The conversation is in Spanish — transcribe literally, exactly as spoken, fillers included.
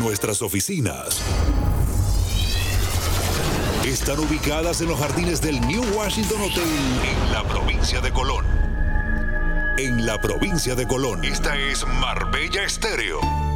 nuestras oficinas están ubicadas en los jardines del New Washington Hotel en la provincia de Colón. En la provincia de Colón. Esta es Marbella Estéreo.